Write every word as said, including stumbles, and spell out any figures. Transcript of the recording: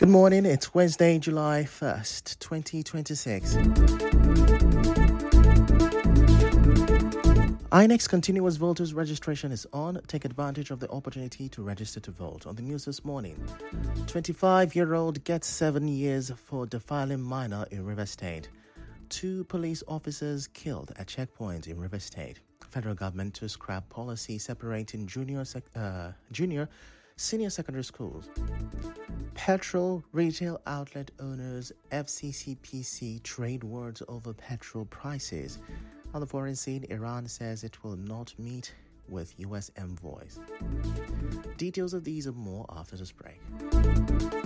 Good morning, it's Wednesday, July first, twenty twenty-six. I N E C's continuous voters registration is on. Take advantage of the opportunity to register to vote. On the news this morning, twenty-five-year-old gets seven years for defiling minor in River State. Two police officers killed at checkpoint in River State. Federal government to scrap policy separating junior, sec- uh, junior, senior secondary schools. Petrol retail outlet owners F C C P C trade wars over petrol prices. On the foreign scene, Iran says it will not meet with U S envoys. Details of these and more after this break.